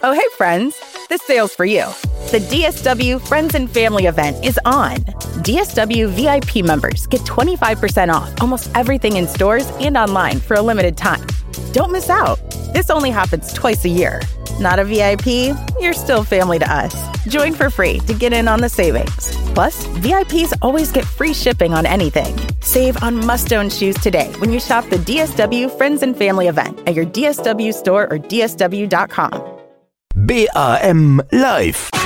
Oh, hey, friends. This sale's for you. The DSW Friends and Family event is on. DSW VIP members get 25% off almost everything in stores and online for a limited time. Don't miss out. This only happens twice a year. Not a VIP? You're still family to us. Join for free to get in on the savings. Plus, VIPs always get free shipping on anything. Save on must-own shoes today when you shop the DSW Friends and Family event at your DSW store or DSW.com. BAM Live.